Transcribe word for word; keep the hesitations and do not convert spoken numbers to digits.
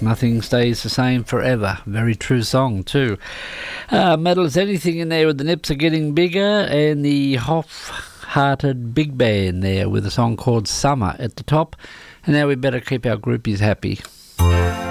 Nothing stays the same forever. Very true song too. Uh, Metal as Anything in there with the Nips Are Getting Bigger, and the Half-Hearted Big Band there with a song called Summer at the top. And now we better keep our groupies happy.